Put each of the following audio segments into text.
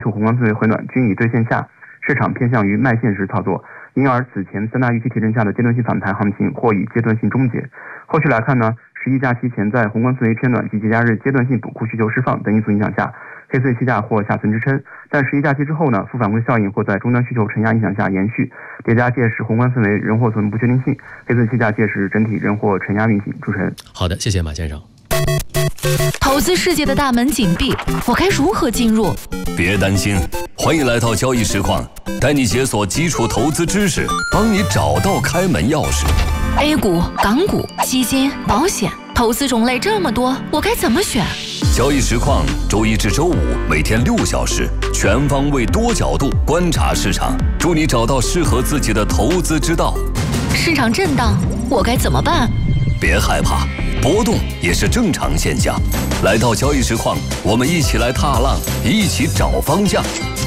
宏观氛围回暖均已兑现下，市场偏向于卖现实操作，因而此前三大预期提振下的阶段性反弹行情或以阶段性终结。后续来看呢，11假期前在宏观氛围偏暖及节假日阶段性补库需求释放等因素影响下，K4期价或下存支撑，但11假期之后呢，负反馈效应或在终端需求承压影响下延续，叠加届时宏观氛围仍或存不确定性，K4期价届时整体仍或承压运行。主持人， 好的，谢谢马先生。 投资世界的大门紧闭，我该如何进入？ 别担心，欢迎来到交易实况，带你解锁基础投资知识，帮你找到开门钥匙。 A 股、港股、基金、保险，投资种类这么多，我该怎么选？ 交易实况周一至周五每天6小时，全方位多角度观察市场，助你找到适合自己的投资之道。 市场震荡，我该怎么办？ 别害怕，波动也是正常现象。来到交易实况，我们一起来踏浪，一起找方向。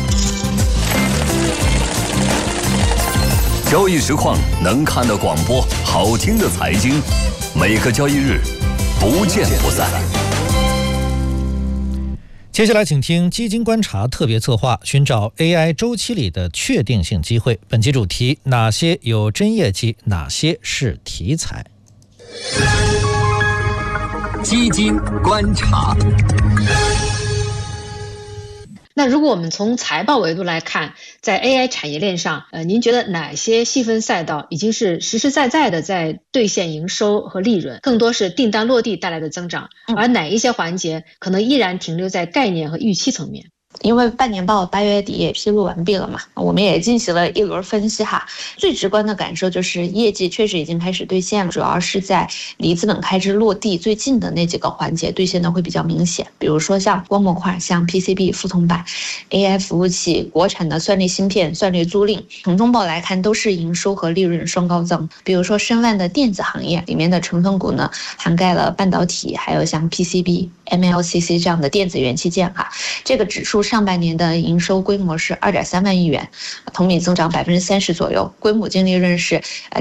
交易实况能看的广播，好听的财经，每个交易日不见不散。 接下来请听基金观察特别策划，寻找 AI 周期里的确定性机会。本期主题：哪些有真业绩，哪些是题材？ 基金观察。 那如果我们从财报维度来看，在 AI 产业链上，您觉得哪些细分赛道已经是实实在在的在兑现营收和利润，更多是订单落地带来的增长，而哪一些环节可能依然停留在概念和预期层面？ 因为半年报8月底也披露完毕了嘛，我们也进行了一轮分析哈。最直观的感受就是业绩确实已经开始兑现了，主要是在离资本开支落地最近的那几个环节兑现的会比较明显，比如说像光模块、像 PCB 覆铜板、AI 服务器、国产的算力芯片、算力租赁，从中报来看都是营收和利润双高增。比如说申万的电子行业里面的成分股呢，涵盖了半导体，还有像 PCB、MLCC 这样的电子元器件哈。这个指数上半年的营收规模是2.3万亿元，同比增长30%左右，规模净利润是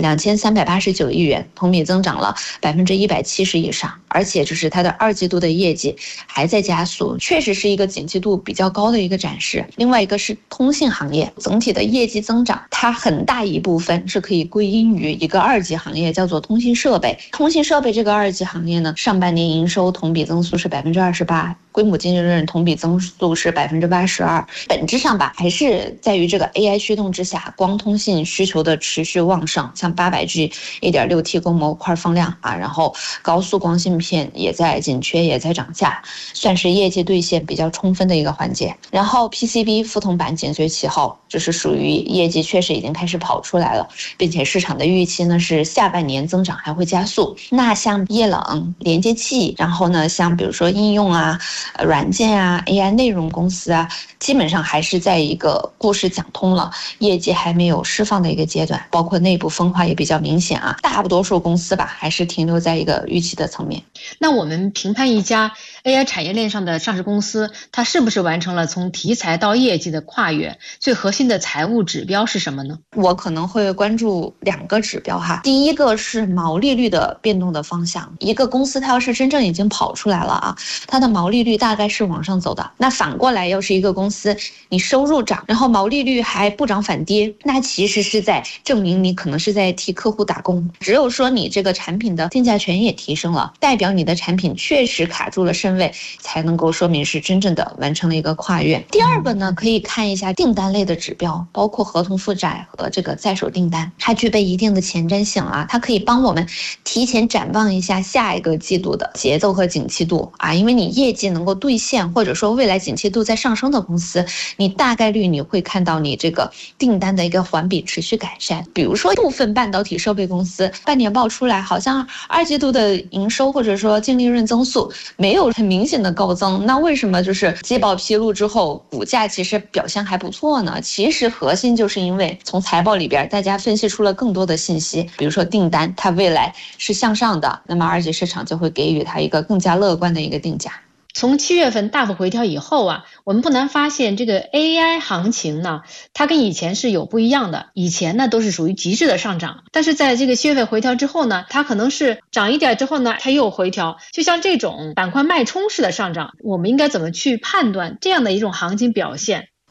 2389亿元，同比增长了170%以上，而且就是它的2季度的业绩还在加速，确实是一个景气度比较高的一个展示。另外一个是通信行业，整体的业绩增长，它很大一部分是可以归因于一个2级行业，叫做通信设备。通信设备这个2级行业呢，上半年营收同比增速是28%，规模净利润同比增速是82%，本质上吧，还是在于这个 AI 驱动之下，光通信需求的持续旺盛，像 800G、1.6T 光模块放量啊，然后高速光芯片也在紧缺，也在涨价，算是业绩兑现比较充分的一个环节。然后 PCB 覆铜板紧随其后，就是属于业绩确实已经开始跑出来了，并且市场的预期呢是下半年增长还会加速。那像液冷、连接器，然后呢像比如说应用啊、软件啊、AI 内容公司啊，基本上还是在一个故事讲通了，业绩还没有释放的一个阶段，包括内部分化也比较明显啊。大多数公司吧，还是停留在一个预期的层面。 那我们评判一家 AI 产业链上的上市公司，它是不是完成了从题材到业绩的跨越？最核心的财务指标是什么呢？ 我可能会关注2个指标哈。第一个是毛利率的变动的方向，一个公司它要是真正已经跑出来了啊，它的毛利率大概是往上走的。那反过来，要是一个公司你收入涨，然后毛利率还不涨反跌，那其实是在证明你可能是在替客户打工。只有说你这个产品的定价权也提升了，代表你的产品确实卡住了身位，才能够说明是真正的完成了一个跨越。第二个呢，可以看一下订单类的指标，包括合同负债和这个在手订单，它具备一定的前瞻性啊，它可以帮我们提前展望一下下一个季度的节奏和景气度啊，因为你业绩能够兑现，或者说未来景气度在上升的公司，你大概率你会看到你这个订单的一个环比持续改善。比如说部分半导体设备公司半年报出来，好像2季度的营收或者说净利润增速没有很明显的高增，那为什么就是季报披露之后股价其实表现还不错呢？其实核心就是因为从财报里边大家分析出了更多的信息，比如说订单它未来是向上的，那么二级市场就会给予它一个更加乐观的一个定价。 从7月份大幅回调以后啊，我们不难发现这个 AI 行情呢，它跟以前是有不一样的。以前呢都是属于极致的上涨，但是在这个7月份回调之后呢，它可能是涨一点之后呢，它又回调。就像这种板块脉冲式的上涨，我们应该怎么去判断这样的一种行情表现？